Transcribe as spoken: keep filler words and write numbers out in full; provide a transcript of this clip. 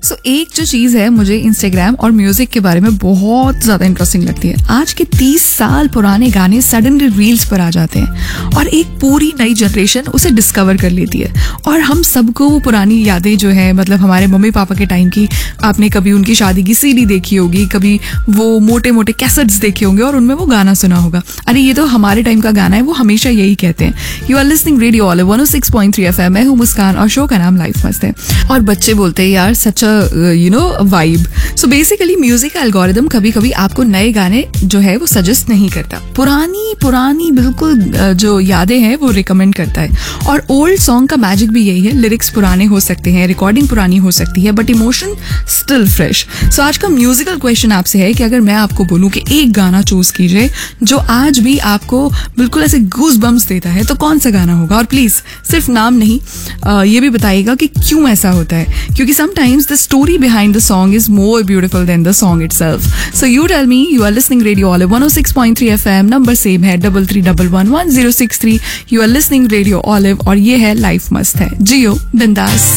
सो so, एक जो चीज़ है मुझे इंस्टाग्राम और म्यूजिक के बारे में बहुत ज़्यादा इंटरेस्टिंग लगती है। आज के तीस साल पुराने गाने सडनली रील्स पर आ जाते हैं और एक पूरी नई जनरेशन उसे डिस्कवर कर लेती है। और हम सबको वो पुरानी यादें जो है, मतलब हमारे मम्मी पापा के टाइम की, आपने कभी उनकी शादी की सीडी देखी होगी, कभी वो मोटे मोटे कैसेट्स देखे होंगे और उनमें वो गाना सुना होगा, अरे ये तो हमारे टाइम का गाना है, वो हमेशा यही कहते हैं। You are listening radio olive one O six point three FM. मैं हूँ मुस्कान और शो का नाम लाइफ मस्त है। और बच्चे बोलते हैं यार सच अ you know vibe. So basically music algorithm कभी कभी आपको नए गाने जो है वो सजेस्ट नहीं करता, पुरानी पुरानी बिल्कुल जो यादें हैं वो रिकमेंड करता है। और ओल्ड सॉन्ग का मैजिक भी यही है, लिरिक्स पुराने हो सकते हैं, रिकॉर्डिंग पुरानी हो सकती है, बट इमोशन स्टिल फ्रेश। सो आज का म्यूजिकल क्वेश्चन आपसे है कि अगर मैं आपको बोलूं कि एक गाना चूज कीजिए जो आज भी आपको बिल्कुल ऐसे गूज बम्स देता है, तो कौन सा गाना होगा? और प्लीज सिर्फ नाम नहीं, आ, ये भी बताइएगा कि क्यों ऐसा होता है, क्योंकि sometimes the story behind the song is more beautiful then the song itself. So you tell me, you are listening radio olive one O six point three FM. Number same है double three double one one zero six three. You are listening radio olive और ये है life मस्त है। जियो बिंदास।